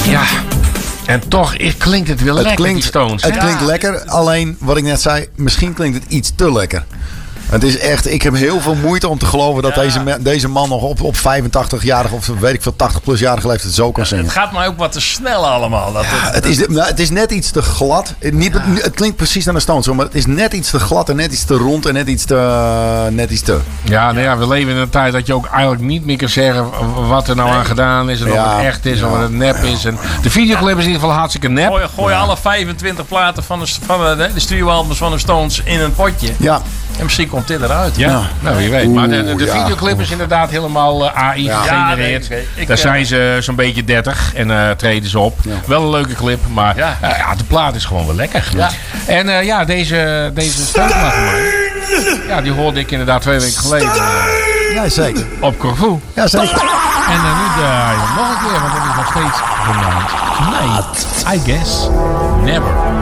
Ja. En toch klinkt het weer lekker, die Stones. Het klinkt lekker, alleen wat ik net zei, misschien klinkt het iets te lekker. Het is echt, ik heb heel veel moeite om te geloven dat deze man nog op 85-jarige of weet ik veel 80-plus-jarige leeftijd zo kan zingen. Het gaat mij ook wat te snel allemaal. Het is net iets te glad. Het klinkt precies naar de Stones, maar het is net iets te glad en net iets te rond en net iets te. Ja, nou ja, we leven in een tijd dat je ook eigenlijk niet meer kan zeggen wat er nou aan gedaan is. En of het echt is, of het nep is. En de videoclip is in ieder geval hartstikke nep. Gooi alle 25 platen van de studioalbums van de Stones in een potje. Ja. En misschien komt dit eruit. Ja, nou wie weet. Maar de videoclip is inderdaad helemaal AI gegenereerd. Daar zijn ze zo'n beetje 30 en treden ze op. Ja. Wel een leuke clip, maar de plaat is gewoon wel lekker. Ja. En deze steunplaat van mij, die hoorde ik inderdaad 2 weken geleden. Ja, zeker. Op Corfu. Ja, zeker. En nu draai je nog een keer, want dat is nog steeds benauwd. Nee, I guess never.